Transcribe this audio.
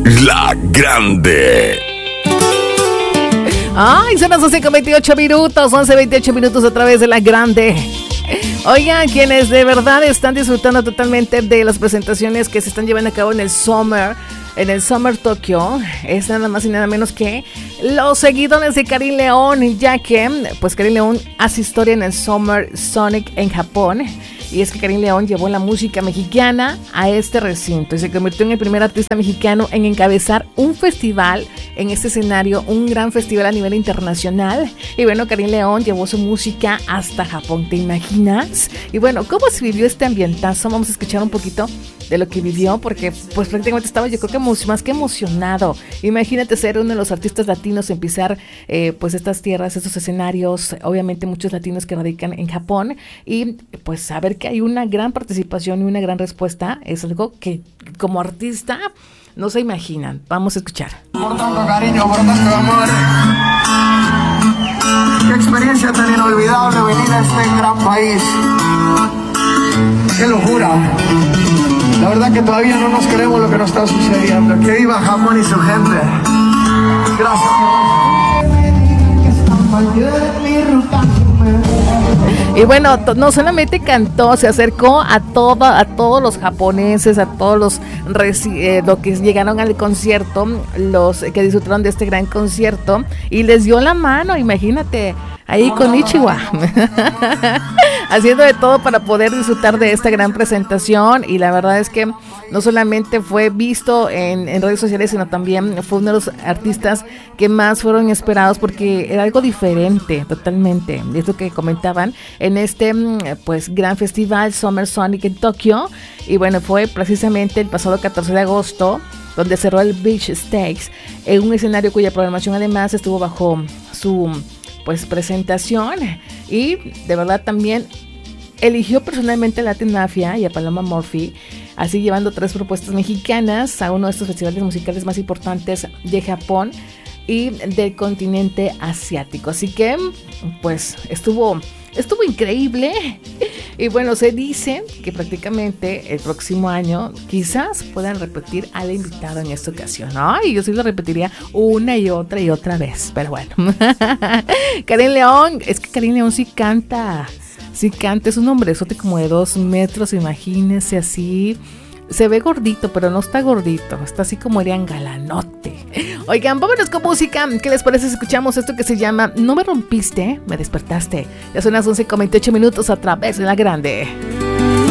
La Grande. Ay, son las 11:28 minutos, 11:28 minutos a través de La Grande. Oigan, quienes de verdad están disfrutando totalmente de las presentaciones que se están llevando a cabo en el Summer Tokyo, es nada más y nada menos que los seguidores de Karin León, ya que pues Karin León hace historia en el Summer Sonic en Japón. Y es que Karin León llevó la música mexicana a este recinto y se convirtió en el primer artista mexicano en encabezar un festival en este escenario, un gran festival a nivel internacional. Y bueno, Karin León llevó su música hasta Japón, ¿te imaginas? Y bueno, ¿cómo se vivió este ambientazo? Vamos a escuchar un poquito de lo que vivió, porque pues prácticamente estaba, yo creo que más que emocionado. Imagínate ser uno de los artistas latinos en pisar pues estas tierras, estos escenarios, obviamente muchos latinos que radican en Japón, y pues saber que hay una gran participación y una gran respuesta es algo que como artista no se imaginan. Vamos a escuchar. Por tanto cariño, por tanto amor. Qué experiencia tan inolvidable venir a este gran país. Qué locura. La verdad que todavía no nos creemos lo que nos está sucediendo. Que viva Japón y su gente. Gracias. Y bueno, no solamente cantó, se acercó a todos los japoneses, a todos los que llegaron al concierto, los que disfrutaron de este gran concierto, y les dio la mano, imagínate, ahí con Ichiwa, haciendo de todo para poder disfrutar de esta gran presentación. Y la verdad es que no solamente fue visto en redes sociales, sino también fue uno de los artistas que más fueron esperados, porque era algo diferente totalmente de esto que comentaban en este pues gran festival Summer Sonic en Tokio. Y bueno, fue precisamente el pasado 14 de agosto donde cerró el Beach Stakes, en un escenario cuya programación además estuvo bajo su pues presentación. Y de verdad también eligió personalmente a Latin Mafia y a Paloma Murphy, así llevando 3 propuestas mexicanas a uno de estos festivales musicales más importantes de Japón y del continente asiático. Así que pues estuvo increíble. Y bueno, se dice que prácticamente el próximo año quizás puedan repetir al invitado en esta ocasión. Ay, yo sí lo repetiría una y otra vez, pero bueno. Karin León, es que Karin León sí canta, es un hombrezote como de 2 metros, imagínense así. Se ve gordito, pero no está gordito, está así como Erian Galanote. Oigan, vámonos con música. ¿Qué les parece si escuchamos esto que se llama No me rompiste, me despertaste? Ya son las 11:28 minutos a través de La Grande.